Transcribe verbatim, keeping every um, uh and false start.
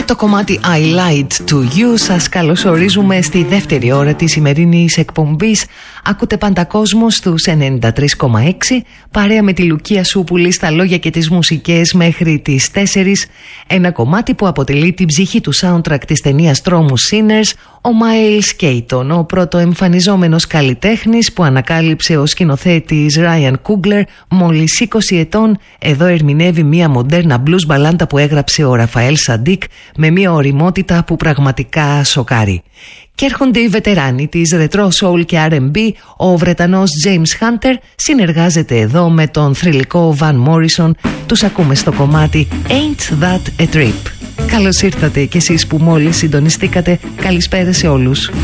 το κομμάτι I Lied to You σας καλωσορίζουμε στη δεύτερη ώρα της σημερινής εκπομπής. Ακούτε Παντακόσμο στους ενενήντα τρία κόμμα έξι, παρέα με τη Λουκία Σούπουλη στα λόγια και τις μουσικές μέχρι τις τέσσερις. Ένα κομμάτι που αποτελεί την ψυχή του soundtrack της ταινίας τρόμου Sinners, ο Miles Keaton, ο πρωτοεμφανιζόμενος καλλιτέχνης που ανακάλυψε ο σκηνοθέτης Ryan Coogler μόλις είκοσι ετών. Εδώ ερμηνεύει μια μοντέρνα blues μπαλάντα που έγραψε ο Ραφαέλ Σαντίκ με μια ωριμότητα που πραγματικά σοκάρει. Και έρχονται οι βετεράνοι της Retro Soul και αρ εμ μπι. Ο Βρετανός James Hunter συνεργάζεται εδώ με τον θρυλικό Van Morrison. Τους ακούμε στο κομμάτι Ain't That a Trip. Καλώς ήρθατε κι εσείς που μόλις συντονιστήκατε. Καλησπέρα σε όλους.